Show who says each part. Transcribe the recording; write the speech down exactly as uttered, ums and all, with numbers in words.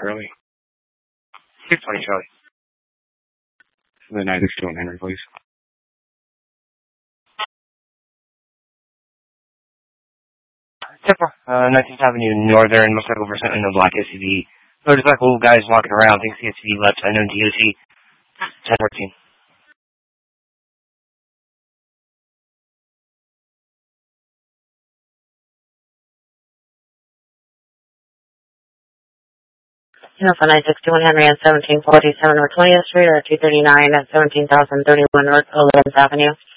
Speaker 1: early. six twenty, Charlie. The nine sixty-one Henry, please. Temple, uh, nineteenth Avenue Northern, motorcycle percent in a black S U V. Motorcycle guys walking around, thinks the S U V left, unknown D O T, ten fourteen.
Speaker 2: You know, for nine sixty-one Henry and seventeen forty-seven North twentieth Street or two thirty-nine at seventeen thousand thirty-one North eleventh Avenue.